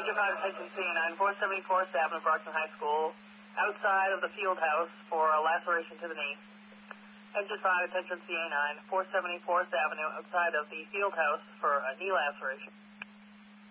Major 5, attention CA9, 474th Avenue, Brockton High School, outside of the field house for a laceration to the knee. Engine 5, attention CA9, 474th Avenue, outside of the field house for a knee laceration.